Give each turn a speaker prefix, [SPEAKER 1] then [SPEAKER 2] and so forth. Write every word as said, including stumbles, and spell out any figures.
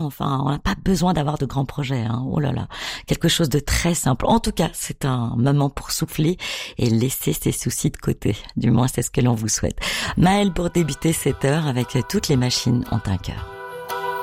[SPEAKER 1] Enfin, on n'a pas besoin d'avoir de grands projets. Hein. Oh là là, quelque chose de très simple. En tout cas, c'est un moment pour souffler et laisser ses soucis de côté. Du moins, c'est ce que l'on vous souhaite. Maëlle, pour débuter cette heure avec Toutes les machines ont un cœur.